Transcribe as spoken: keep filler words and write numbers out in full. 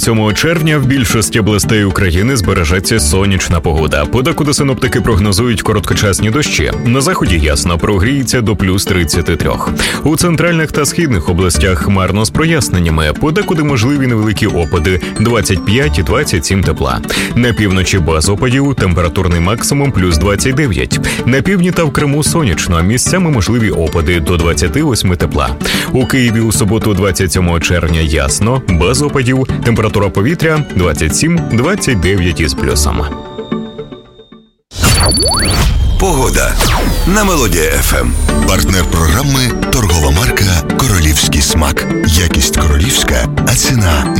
сьомого червня в більшості областей України збережеться сонячна погода. Подекуди синоптики прогнозують короткочасні дощі. На заході ясно, прогріється до плюс тридцять три. У центральних та східних областях хмарно з проясненнями. Подекуди можливі невеликі опади – двадцять п'ять - двадцять сім тепла. На півночі без опадів, температурний максимум плюс двадцять дев'ять. На півдні та в Криму сонячно, місцями можливі опади до двадцять восьм тепла. У Києві у суботу двадцять сьомого червня ясно, без опадів, температура повітря двадцять сім - двадцять дев'ять із плюсом. Погода на Мелодія еф ем. Партнер програми – торгова марка «Королівський смак». Якість королівська, а ціна